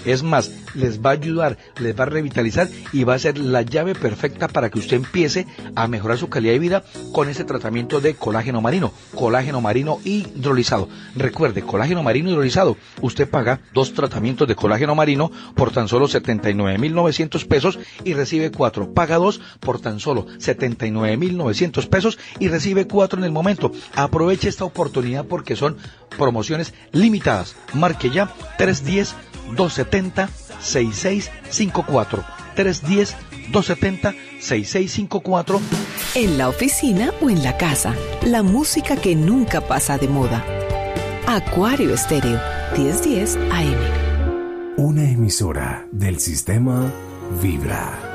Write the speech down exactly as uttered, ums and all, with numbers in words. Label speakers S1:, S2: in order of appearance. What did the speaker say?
S1: Es más, les va a ayudar, les va a revitalizar y va a ser la llave perfecta para que usted empiece a mejorar su calidad de vida con ese tratamiento de colágeno marino, colágeno marino hidrolizado. Recuerde, colágeno marino hidrolizado, usted paga dos tratamientos de colágeno marino por tan solo setenta y nueve mil novecientos pesos y recibe cuatro. Paga dos por tan solo setenta y nueve mil novecientos pesos y recibe cuatro en el momento. Aproveche esta oportunidad porque son promociones limitadas. Marque ya tres uno cero, dos siete cero, seis seis cinco cuatro. tres uno cero, dos siete cero, seis seis cinco cuatro.
S2: En la oficina o en la casa, la música que nunca pasa de moda. Acuario Estéreo, diez diez A M.
S3: Una emisora del sistema Vibra.